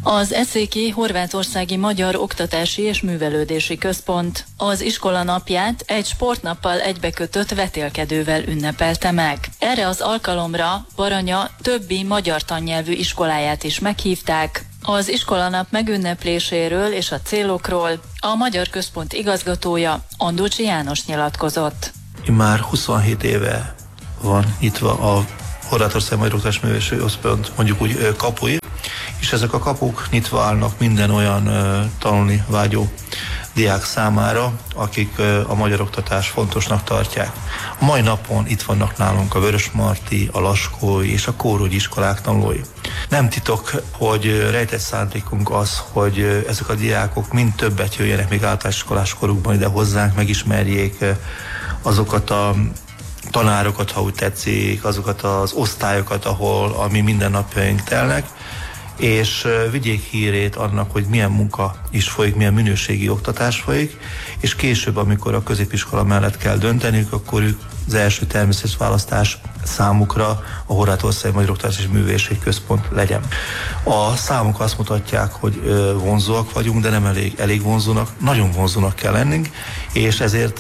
Az Eszéki Horvátországi Magyar Oktatási és Művelődési Központ az iskola napját egy sportnappal egybekötött vetélkedővel ünnepelte meg. Erre az alkalomra Baranya többi magyar tannyelvű iskoláját is meghívták. Az iskolanap megünnepléséről és a célokról a Magyar Központ igazgatója, Andocsi János nyilatkozott. Már 27 éve van nyitva a Horvátország Magyar Oktatási Művelődési Központ, mondjuk úgy kapui, és ezek a kapuk nyitva állnak minden olyan tanulni vágyó diák számára, akik a magyar oktatást fontosnak tartják. A mai napon itt vannak nálunk a Vörösmarty, a Laskói és a Kórugyi iskolák tanulói. Nem titok, hogy rejtett szándékunk az, hogy ezek a diákok mind többet jöjjenek még általános iskolás korukban ide hozzánk, megismerjék azokat a tanárokat, ha úgy tetszik, azokat az osztályokat, ahol a mi mindennapjaink telnek, és vigyék hírét annak, hogy milyen munka is folyik, milyen minőségi oktatás folyik, és később, amikor a középiskola mellett kell dönteniük, akkor ők az első természetes választás számukra a Horvátország Magyar Oktatási és Művelődési Központ legyen. A számok azt mutatják, hogy vonzóak vagyunk, de nem elég vonzónak, nagyon vonzónak kell lennünk, és ezért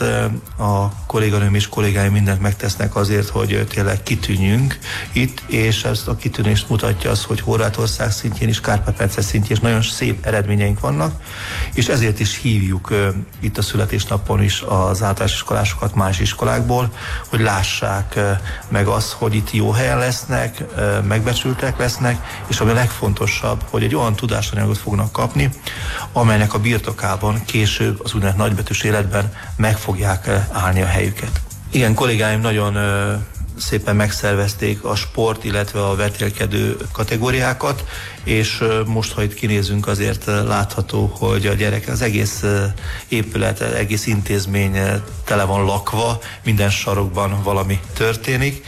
a kolléganőm és kollégáim mindent megtesznek azért, hogy tényleg kitűnjünk itt, és ezt a kitűnést mutatja az, hogy Horvátország szintjén is, Kárpát-medence szintjén is nagyon szép eredményeink vannak, és ezért is hívjuk itt a születésnapon is az általános iskolásokat más iskolákból, hogy lássák meg azt, hogy itt jó helyen lesznek, megbecsültek lesznek, és ami a legfontosabb, hogy egy olyan tudásanyagot fognak kapni, amelynek a birtokában később az úgynevezett nagybetűs életben meg fogják állni a helyüket. Igen, kollégáim nagyon szépen megszervezték a sport, illetve a vetélkedő kategóriákat, és most, ha itt kinézünk, azért látható, hogy a gyerek, az egész épület, egész intézmény tele van lakva, minden sarokban valami történik,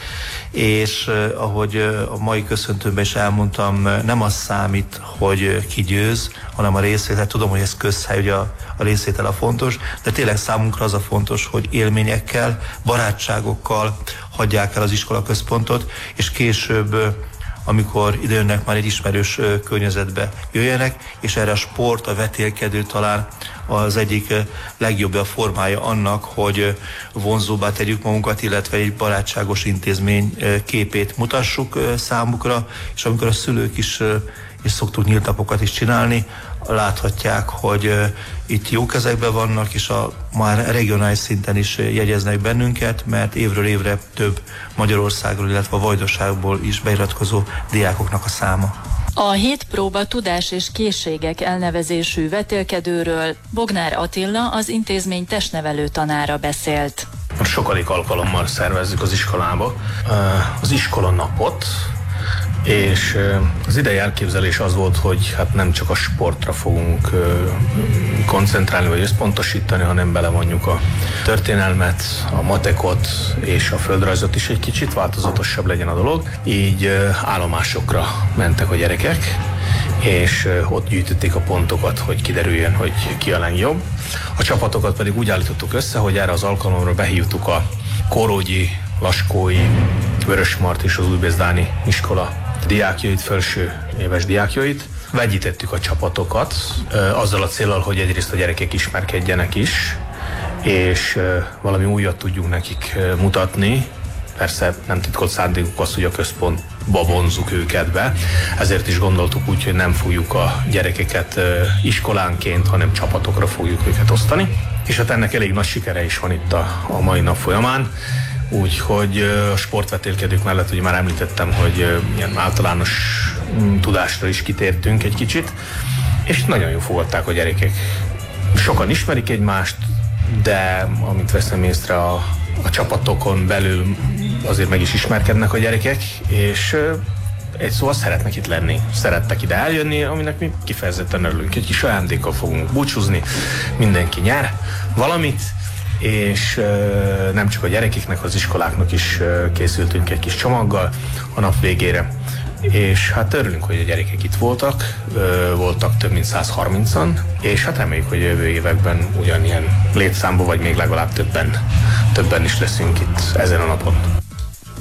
és ahogy a mai köszöntőmben is elmondtam, nem az számít, hogy ki győz, hanem a részvétel. Tudom, hogy ez közhely, ugye a részvétel a fontos, de tényleg számunkra az a fontos, hogy élményekkel, barátságokkal hagyják el az iskolaközpontot, és később, amikor idejönnek, már egy ismerős környezetbe jöjjenek, és erre a sport, a vetélkedő talán az egyik legjobb a formája annak, hogy vonzóbbá tegyük magunkat, illetve egy barátságos intézmény képét mutassuk számukra, és amikor a szülők is, és szoktuk nyílt napokat is csinálni, láthatják, hogy itt jó kezekben vannak, és már regionális szinten is jegyeznek bennünket, mert évről évre több Magyarországról, illetve a Vajdaságból is beiratkozó diákoknak a száma. A 7 próba tudás és készségek elnevezésű vetélkedőről Bognár Attila, az intézmény testnevelő tanára beszélt. Sokadik alkalommal szervezzük az iskolába az iskola napot, és az idei elképzelés az volt, hogy hát nem csak a sportra fogunk koncentrálni vagy összpontosítani, hanem belevonjuk a történelmet, a matekot és a földrajzot is egy kicsit, változatosabb legyen a dolog. Így állomásokra mentek a gyerekek, és ott gyűjtötték a pontokat, hogy kiderüljön, hogy ki a legjobb. A csapatokat pedig úgy állítottuk össze, hogy erre az alkalomra behívtuk a Kórugyi, Laskói, Vörösmarty és az Újbézdáni iskola diákjait, felső éves diákjait. Vegyítettük a csapatokat, azzal a céllal, hogy egyrészt a gyerekek ismerkedjenek is, és valami újat tudjunk nekik mutatni. Persze nem titkolt szándékuk az, hogy a központba vonzzuk őket be, ezért is gondoltuk úgy, hogy nem fogjuk a gyerekeket iskolánként, hanem csapatokra fogjuk őket osztani. És hát ennek elég nagy sikere is van itt a mai nap folyamán. Úgyhogy a sportvetélkedők mellett ugye már említettem, hogy ilyen általános tudásra is kitértünk egy kicsit, és nagyon jól fogadták a gyerekek. Sokan ismerik egymást, de amint veszem észre a csapatokon belül azért meg is ismerkednek a gyerekek, és egy szóval szeretnek itt lenni, szerettek ide eljönni, aminek mi kifejezetten örülünk. Egy kis ajándékkal fogunk búcsúzni, mindenki nyer valamit, és nem csak a gyerekeknek, az iskoláknak is készültünk egy kis csomaggal a nap végére. És hát örülünk, hogy a gyerekek itt voltak több mint 130-an, és hát reméljük, hogy jövő években ugyanilyen létszámban, vagy még legalább többen is leszünk itt ezen a napon.